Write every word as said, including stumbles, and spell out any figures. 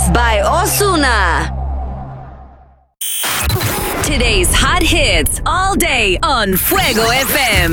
by Ozuna. Today's hot hits all day on Fuego F M.